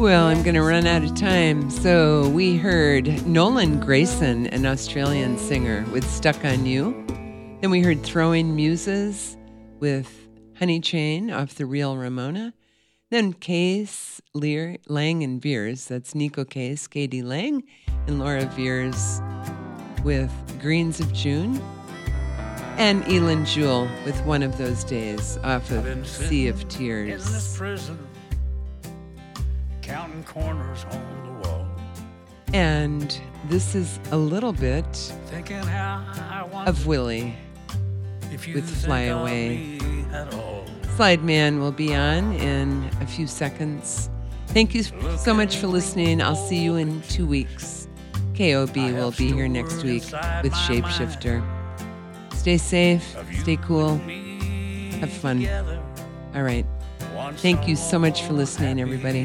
Well, I'm going to run out of time. So we heard Nolan Grayson, an Australian singer, with Stuck on You. Then we heard Throwing Muses with Honey Chain off the Real Ramona. Then Case, Lear, Lang, and Veers. That's Nico Case, Katie Lang, and Laura Veers with Greens of June. And Elin Jewell with One of Those Days off of Sea of Tears. In this prison, counting corners on the wall. And this is a little bit Thinking how I want of Willie if you with think Fly of Away. me at all. Slide Man will be on in a few seconds. Thank you so much for listening. I'll see you in 2 weeks. KOB will be here next week with Shapeshifter. Stay safe, stay cool, have fun. All right. Thank you so much for listening, everybody.